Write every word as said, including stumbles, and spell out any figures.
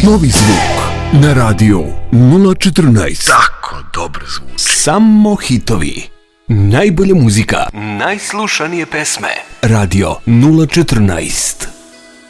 Novi zvuk na radio nula četrnaest. Tako dobro zvuči. Samo hitovi. Najbolja muzika, najslušanije pesme. Radio nula četrnaest.